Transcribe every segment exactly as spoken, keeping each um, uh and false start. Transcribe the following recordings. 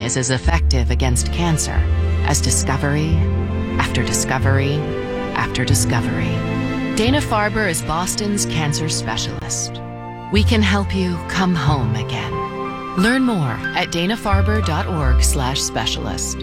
is as effective against cancer as discovery after discovery after discovery. Dana-Farber is Boston's cancer specialist. We can help you come home again. Learn more at dana-farber.org slash specialist.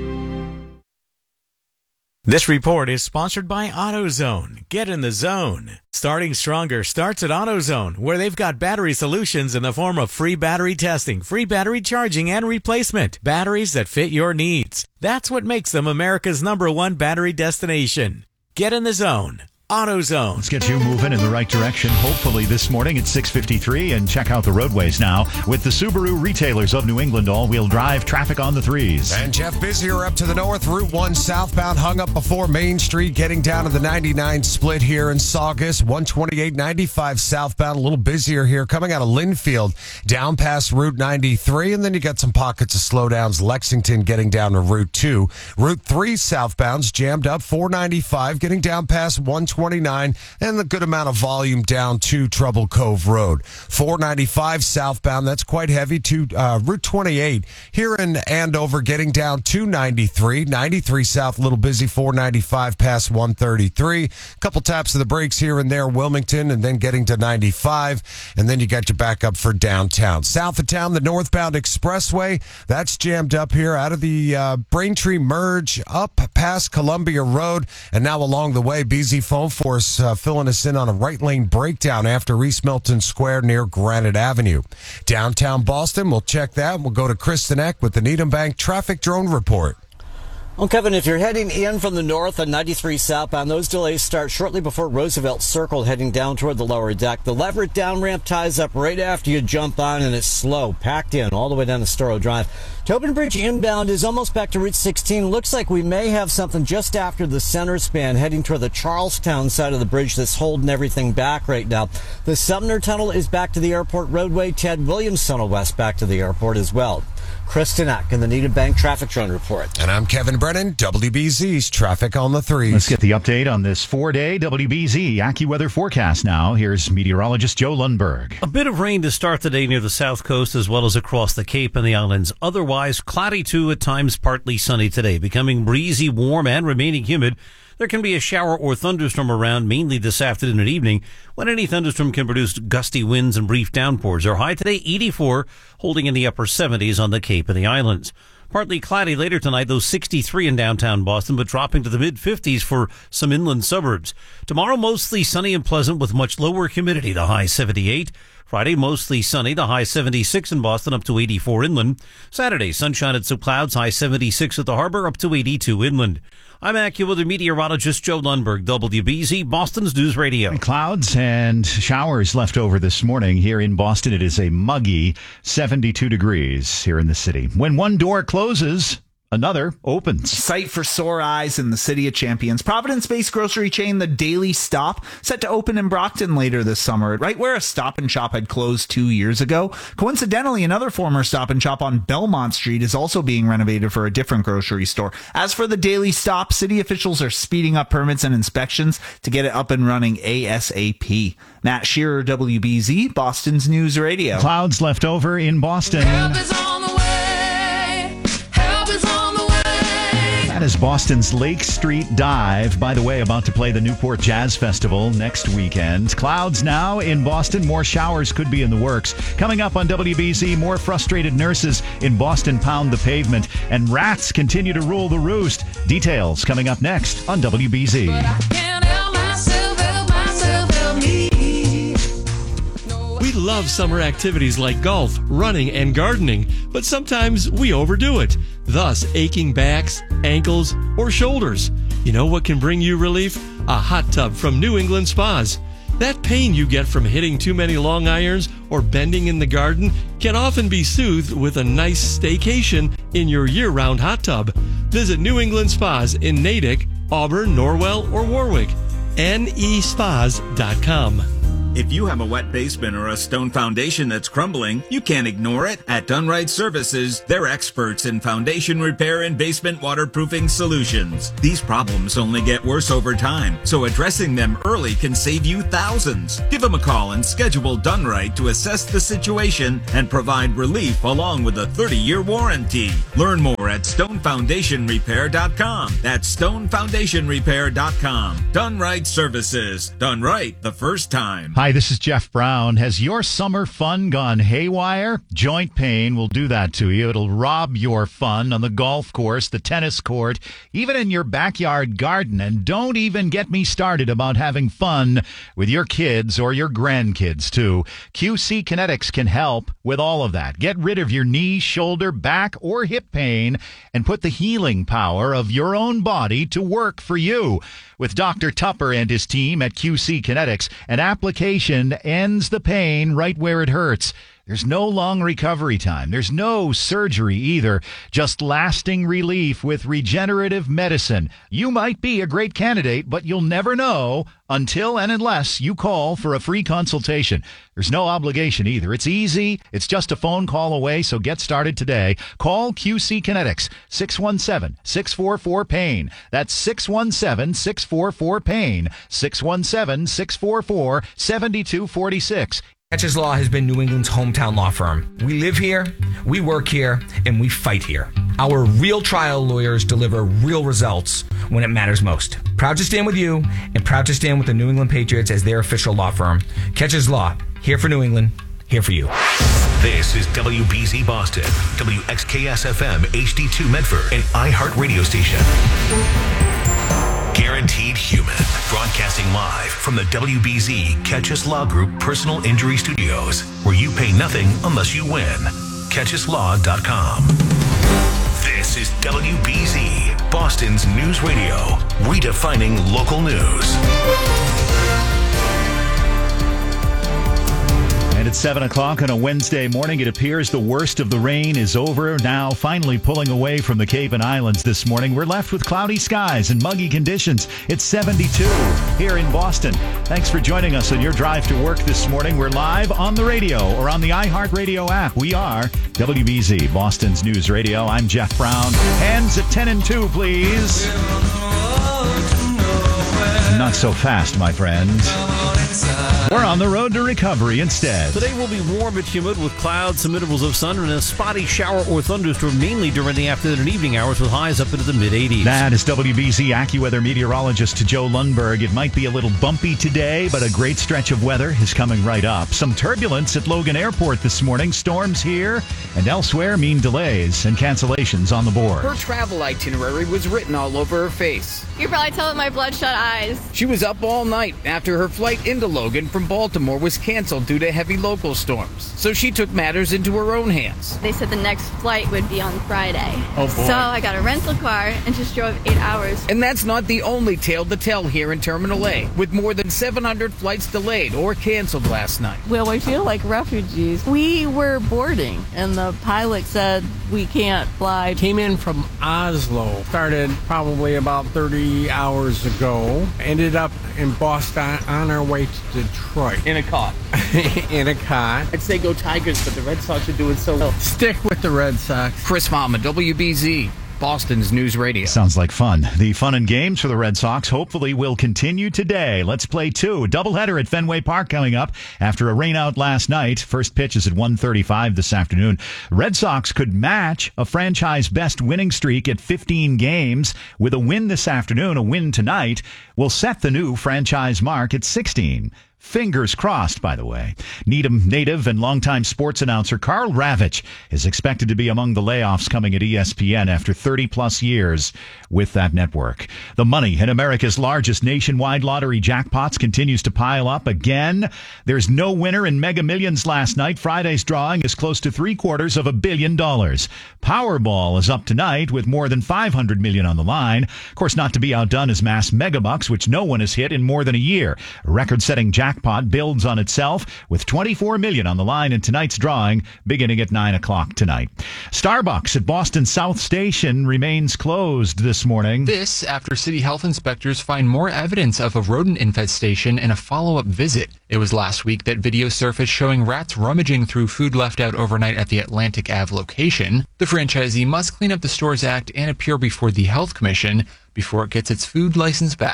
This report is sponsored by AutoZone. Get in the zone. Starting stronger starts at AutoZone, where they've got battery solutions in the form of free battery testing, free battery charging, and replacement. Batteries that fit your needs. That's what makes them America's number one battery destination. Get in the zone. AutoZone. Let's get you moving in the right direction, hopefully this morning at six fifty-three, and check out the roadways now with the Subaru retailers of New England. All-wheel drive traffic on the threes. And Jeff, busier up to the north. Route one southbound hung up before Main Street, getting down to the ninety-nine split here in Saugus. one twenty-eight ninety-five southbound, a little busier here coming out of Linfield, down past Route ninety-three, and then you got some pockets of slowdowns. Lexington getting down to Route two. Route three southbound's jammed up, four ninety-five getting down past one twenty-nine, and the good amount of volume down to Trouble Cove Road. four ninety-five southbound, that's quite heavy to uh, Route twenty-eight here in Andover, getting down to ninety-three. ninety-three south, a little busy, four ninety-five past one thirty-three. A couple taps of the brakes here and there, Wilmington, and then getting to ninety-five, and then you got your backup for downtown. South of town, the northbound expressway, that's jammed up here out of the uh, Braintree merge up past Columbia Road, and now along the way, B Z Phone Force uh, filling us in on a right lane breakdown after East Milton Square near Granite Avenue. Downtown Boston, we'll check that. We'll go to Kristen Eck with the Needham Bank Traffic Drone Report. Well, Kevin, if you're heading in from the north on ninety-three southbound, those delays start shortly before Roosevelt Circle, heading down toward the lower deck. The Leverett down ramp ties up right after you jump on, and it's slow, packed in all the way down to Storrow Drive. Tobin Bridge inbound is almost back to Route sixteen. Looks like we may have something just after the center span, heading toward the Charlestown side of the bridge that's holding everything back right now. The Sumner Tunnel is back to the airport roadway. Ted Williams Tunnel West back to the airport as well. Kristen Eck in the Needham Bank Traffic Drone Report. And I'm Kevin Brennan, W B Z's Traffic on the Threes. Let's get the update on this four-day W B Z AccuWeather forecast now. Here's meteorologist Joe Lundberg. A bit of rain to start the day near the south coast as well as across the Cape and the islands. Otherwise, cloudy too, at times partly sunny today, becoming breezy, warm, and remaining humid. There can be a shower or thunderstorm around mainly this afternoon and evening, when any thunderstorm can produce gusty winds and brief downpours. Our high today, eighty-four, holding in the upper seventies on the Cape and the islands. Partly cloudy later tonight, though sixty-three in downtown Boston, but dropping to the mid-fifties for some inland suburbs. Tomorrow, mostly sunny and pleasant with much lower humidity, the high seventy-eight. Friday, mostly sunny, the high seventy-six in Boston, up to eighty-four inland. Saturday, sunshine and some clouds, high seventy-six at the harbor, up to eighty-two inland. I'm AccuWeather meteorologist Joe Lundberg, W B Z, Boston's News Radio. Clouds and showers left over this morning here in Boston. It is a muggy seventy-two degrees here in the city. When one door closes, another opens. Sight for sore eyes in the City of Champions. Providence-based grocery chain The Daily Stop, set to open in Brockton later this summer, right where a Stop and Shop had closed two years ago. Coincidentally, another former Stop and Shop on Belmont Street is also being renovated for a different grocery store. As for The Daily Stop, city officials are speeding up permits and inspections to get it up and running ASAP. Matt Shearer, W B Z, Boston's News Radio. Clouds left over in Boston. Help is on the way. Help is on the way. That is Boston's Lake Street Dive. By the way, about to play the Newport Jazz Festival next weekend. Clouds now in Boston. More showers could be in the works. Coming up on W B Z, more frustrated nurses in Boston pound the pavement. And rats continue to rule the roost. Details coming up next on W B Z. But I can't help myself, help myself, help me. We love summer activities like golf, running, and gardening, but sometimes we overdo it, thus aching backs, ankles, or shoulders. You know what can bring you relief? A hot tub from New England Spas. That pain you get from hitting too many long irons or bending in the garden can often be soothed with a nice staycation in your year-round hot tub. Visit New England Spas in Natick, Auburn, Norwell, or Warwick. N E spas dot com. If you have a wet basement or a stone foundation that's crumbling, you can't ignore it. At Dunright Services, they're experts in foundation repair and basement waterproofing solutions. These problems only get worse over time, so addressing them early can save you thousands. Give them a call and schedule Dunright to assess the situation and provide relief along with a thirty-year warranty. Learn more or at stone foundation repair dot com. That's stone foundation repair dot com. Done Right Services. Done right the first time. Hi, this is Jeff Brown. Has your summer fun gone haywire? Joint pain will do that to you. It'll rob your fun on the golf course, the tennis court, even in your backyard garden. And don't even get me started about having fun with your kids or your grandkids, too. Q C Kinetics can help with all of that. Get rid of your knee, shoulder, back, or hip pain and put the healing power of your own body to work for you. With Doctor Tupper and his team at Q C Kinetics, an application ends the pain right where it hurts. There's no long recovery time. There's no surgery either. Just lasting relief with regenerative medicine. You might be a great candidate, but you'll never know until and unless you call for a free consultation. There's no obligation either. It's easy. It's just a phone call away, so get started today. Call Q C Kinetics, six one seven, six four four, PAIN. That's six one seven, six four four, PAIN, six one seven, six four four, seven two four six. Catches Law has been New England's hometown law firm. We live here, we work here, and we fight here. Our real trial lawyers deliver real results when it matters most. Proud to stand with you and proud to stand with the New England Patriots as their official law firm. Catches Law, here for New England, here for you. This is W B Z Boston, W X K S F M H D two Medford, and iHeart Radio Station. Guaranteed Human, broadcasting live from the W B Z Catches Law Group Personal Injury Studios, where you pay nothing unless you win. catches law dot com. This is W B Z, Boston's news radio, redefining local news. And it's seven o'clock on a Wednesday morning. It appears the worst of the rain is over now, finally pulling away from the Cape and Islands this morning. We're left with cloudy skies and muggy conditions. It's seventy-two here in Boston. Thanks for joining us on your drive to work this morning. We're live on the radio or on the iHeartRadio app. We are W B Z, Boston's News Radio. I'm Jeff Brown. Hands at ten and two, please. Not so fast, my friends. We're on the road to recovery instead. Today will be warm but humid with clouds, some intervals of sun, and a spotty shower or thunderstorm mainly during the afternoon and evening hours with highs up into the mid-eighties. That is W B Z AccuWeather meteorologist Joe Lundberg. It might be a little bumpy today, but a great stretch of weather is coming right up. Some turbulence at Logan Airport this morning. Storms here and elsewhere mean delays and cancellations on the board. Her travel itinerary was written all over her face. You probably tell it my bloodshot eyes. She was up all night after her flight into Logan from Baltimore was canceled due to heavy local storms. So she took matters into her own hands. They said the next flight would be on Friday. Oh, boy. So I got a rental car and just drove eight hours. And that's not the only tale to tell here in Terminal A, with more than seven hundred flights delayed or canceled last night. Well, we feel like refugees. We were boarding, and the pilot said we can't fly. Came in from Oslo. Started probably about thirty hours ago. Ended up in Boston on our way to Detroit. In a cot. In a cot. I'd say go Tigers, but the Red Sox are doing so well. Stick with the Red Sox. Chris Mama, W B Z, Boston's News Radio. Sounds like fun. The fun and games for the Red Sox hopefully will continue today. Let's play two. A doubleheader at Fenway Park coming up after a rainout last night. First pitch is at one thirty-five this afternoon. Red Sox could match a franchise best winning streak at fifteen games. With a win this afternoon, a win tonight will set the new franchise mark at sixteen. Fingers crossed, by the way. Needham native and longtime sports announcer Karl Ravech is expected to be among the layoffs coming at E S P N after thirty-plus years with that network. The money in America's largest nationwide lottery jackpots continues to pile up again. There's no winner in Mega Millions last night. Friday's drawing is close to three quarters of a billion dollars. Powerball is up tonight with more than five hundred million dollars on the line. Of course, not to be outdone is Mass Megabucks, which no one has hit in more than a year. A record-setting jackpot builds on itself with twenty-four million dollars on the line in tonight's drawing beginning at nine o'clock tonight. Starbucks at Boston South Station remains closed this morning. This after city health inspectors find more evidence of a rodent infestation in a follow-up visit. It was last week that video surfaced showing rats rummaging through food left out overnight at the Atlantic Avenue location. The franchisee must clean up the store's act and appear before the Health Commission before it gets its food license back.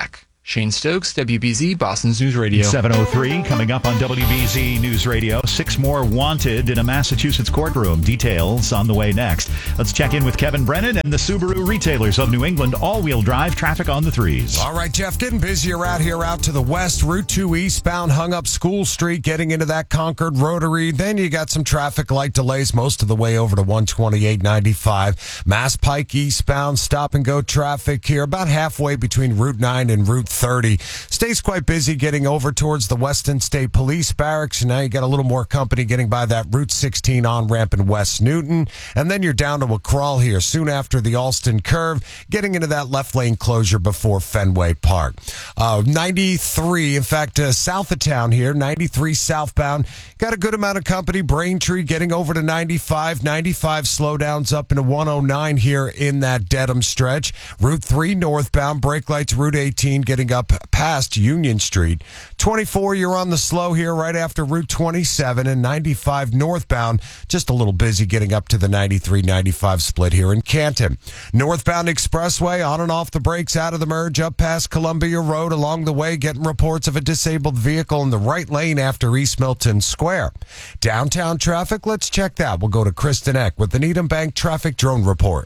Shane Stokes, W B Z, Boston's News Radio. seven oh three coming up on W B Z News Radio. Six more wanted in a Massachusetts courtroom. Details on the way next. Let's check in with Kevin Brennan and the Subaru retailers of New England. All-wheel drive traffic on the threes. All right, Jeff, getting busier out here out to the west. Route two eastbound hung up School Street, getting into that Concord Rotary. Then you got some traffic light delays most of the way over to one twenty-eight ninety-five. Mass Pike eastbound stop and go traffic here about halfway between Route nine and Route thirty. Stays quite busy getting over towards the Weston State Police Barracks. Now you got a little more company getting by that Route sixteen on-ramp in West Newton. And then you're down to a crawl here soon after the Alston Curve, getting into that left lane closure before Fenway Park. Uh, ninety-three, in fact, uh, south of town here, ninety-three southbound. Got a good amount of company. Braintree getting over to ninety-five. ninety-five slowdowns up into one oh nine here in that Dedham stretch. Route three northbound, brake lights, Route eighteen getting up past Union Street. twenty-four, you're on the slow here right after Route twenty-seven, and ninety-five northbound, just a little busy getting up to the ninety-three ninety-five split here in Canton. Northbound expressway on and off the brakes out of the merge up past Columbia Road. Along the way, getting reports of a disabled vehicle in the right lane after East Milton Square. Downtown traffic, let's check that. We'll go to Kristen Eck with the Needham Bank Traffic Drone Report.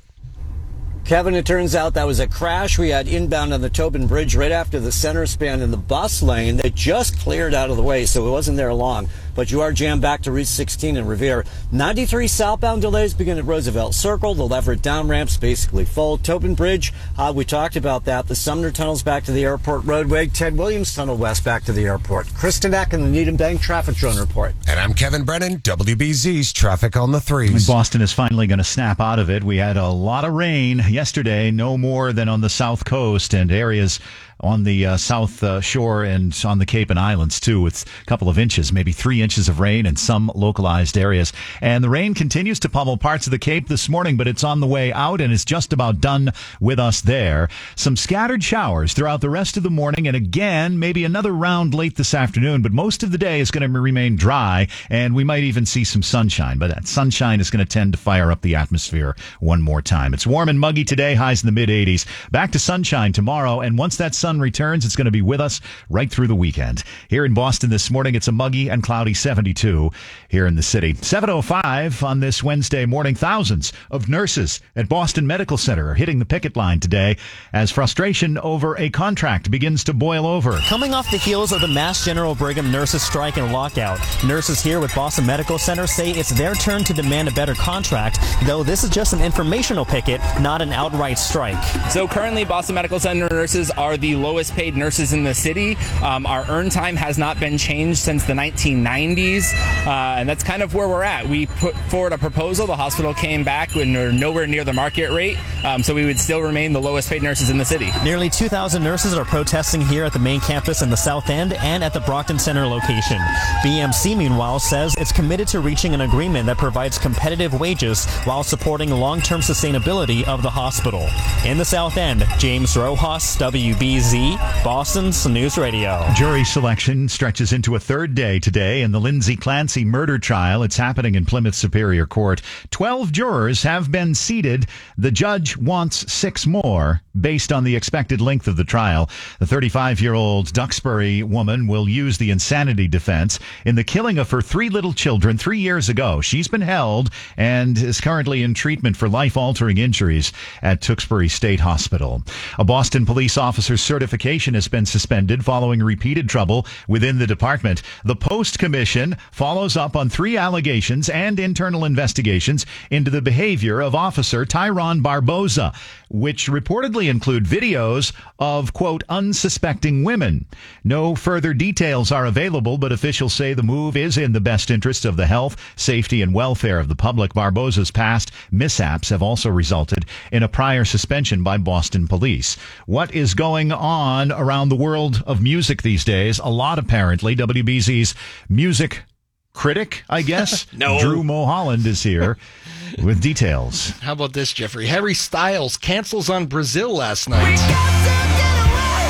Kevin, it turns out that was a crash we had inbound on the Tobin Bridge right after the center span in the bus lane. They just cleared out of the way, so it wasn't there long. But you are jammed back to Route sixteen in Revere. ninety-three southbound delays begin at Roosevelt Circle. The Leverett down ramp's basically full. Tobin Bridge, uh, we talked about that. The Sumner Tunnel's back to the airport roadway. Ted Williams Tunnel west back to the airport. Kristen Eck and the Needham Bank Traffic Drone Report. And I'm Kevin Brennan, W B Z's Traffic on the Threes. Boston is finally going to snap out of it. We had a lot of rain yesterday, no more than on the south coast and areas on the uh, south uh, shore and on the Cape and Islands, too, with a couple of inches, maybe three inches of rain in some localized areas. And the rain continues to pummel parts of the Cape this morning, but it's on the way out and is just about done with us there. Some scattered showers throughout the rest of the morning, and again, maybe another round late this afternoon, but most of the day is going to remain dry, and we might even see some sunshine. But that sunshine is going to tend to fire up the atmosphere one more time. It's warm and muggy today, highs in the mid eighties. Back to sunshine tomorrow, and once that sun returns, it's going to be with us right through the weekend. Here in Boston this morning, it's a muggy and cloudy seventy-two here in the city. seven oh five on this Wednesday morning. Thousands of nurses at Boston Medical Center are hitting the picket line today as frustration over a contract begins to boil over. Coming off the heels of the Mass General Brigham nurses strike and lockout, nurses here with Boston Medical Center say it's their turn to demand a better contract, though this is just an informational picket, not an outright strike. So currently, Boston Medical Center nurses are the lowest paid nurses in the city. Um, our earn time has not been changed since the nineteen nineties, uh, and that's kind of where we're at. We put forward a proposal. The hospital came back when we're nowhere near the market rate, um, so we would still remain the lowest paid nurses in the city. Nearly two thousand nurses are protesting here at the main campus in the South End and at the Brockton Center location. B M C, meanwhile, says it's committed to reaching an agreement that provides competitive wages while supporting long-term sustainability of the hospital. In the South End, James Rojas, W B Z, Boston's News Radio. Jury selection stretches into a third day today in the Lindsay Clancy murder trial. It's happening in Plymouth Superior Court. Twelve jurors have been seated. The judge wants six more based on the expected length of the trial. The thirty-five-year-old Duxbury woman will use the insanity defense in the killing of her three little children three years ago. She's been held and is currently in treatment for life-altering injuries at Tewksbury State Hospital. A Boston police officer's certification has been suspended following repeated trouble within the department. The Post Commission follows up on three allegations and internal investigations into the behavior of Officer Tyron Barboza, which reportedly include videos of, quote, unsuspecting women. No further details are available, but officials say the move is in the best interest of the health, safety, and welfare of the public. Barboza's past mishaps have also resulted in a prior suspension by Boston police. What is going on around the world of music these days? A lot, apparently. W B Z's music critic, I guess, no. Drew Mulholland is here with details. How about this, Jeffrey? Harry Styles cancels on Brazil last night.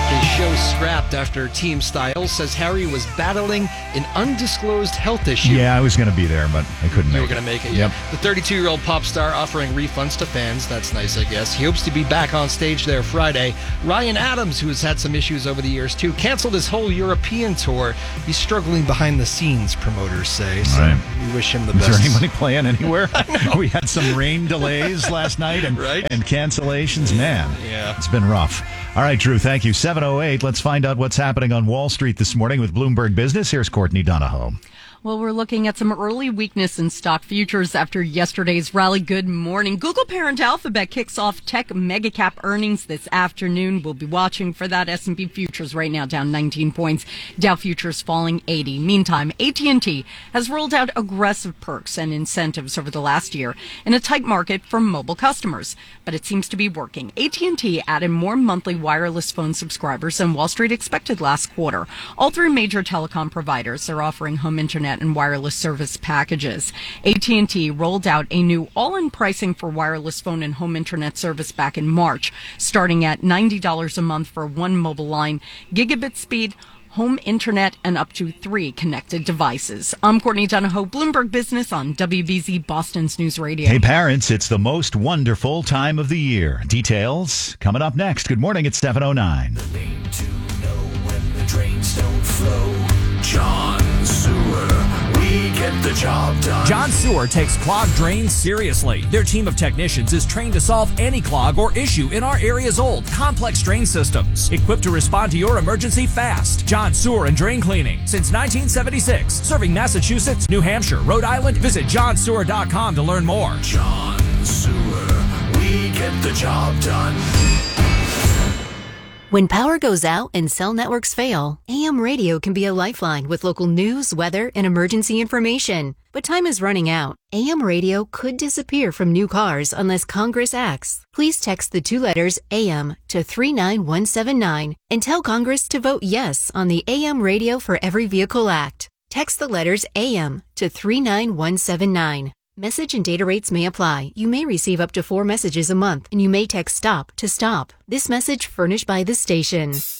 His show scrapped after Team Styles says Harry was battling an undisclosed health issue. Yeah, I was going to be there, but I couldn't You make were going to make it, Yep. yeah. The thirty-two-year-old pop star offering refunds to fans. That's nice, I guess. He hopes to be back on stage there Friday. Ryan Adams, who has had some issues over the years, too, canceled his whole European tour. He's struggling behind the scenes, promoters say. So Right. we wish him the Is best. there anybody playing anywhere? We had some rain delays last night and, Right? and cancellations. Man, Yeah. it's been rough. All right, Drew, thank you. seven oh eight, let's find out what's happening on Wall Street this morning with Bloomberg Business. Here's Courtney Donahoe. Well, we're looking at some early weakness in stock futures after yesterday's rally. Good morning. Google parent Alphabet kicks off tech megacap earnings this afternoon. We'll be watching for that. S and P futures right now down nineteen points. Dow futures falling eighty. Meantime, A T and T has rolled out aggressive perks and incentives over the last year in a tight market for mobile customers. But it seems to be working. A T and T added more monthly wireless phone subscribers than Wall Street expected last quarter. All three major telecom providers are offering home internet and wireless service packages. A T and T rolled out a new all-in pricing for wireless phone and home internet service back in March, starting at ninety dollars a month for one mobile line, gigabit speed, home internet, and up to three connected devices. I'm Courtney Donahoe, Bloomberg Business on W B Z Boston's News Radio. Hey, parents, it's the most wonderful time of the year. Details coming up next. Good morning. It's seven oh nine. The drains don't flow. John Sewer, we get the job done. John Sewer takes clogged drains seriously. Their team of technicians is trained to solve any clog or issue in our area's old, complex drain systems. Equipped to respond to your emergency fast. John Sewer and Drain Cleaning since nineteen seventy-six. Serving Massachusetts, New Hampshire, Rhode Island. Visit john sewer dot com to learn more. John Sewer, we get the job done. When power goes out and cell networks fail, A M radio can be a lifeline with local news, weather, and emergency information. But time is running out. A M radio could disappear from new cars unless Congress acts. Please text the two letters A M to three nine one seven nine and tell Congress to vote yes on the A M Radio for Every Vehicle Act. Text the letters A M to three nine one seven nine. Message and data rates may apply. You may receive up to four messages a month, and you may text STOP to stop. This message furnished by the station.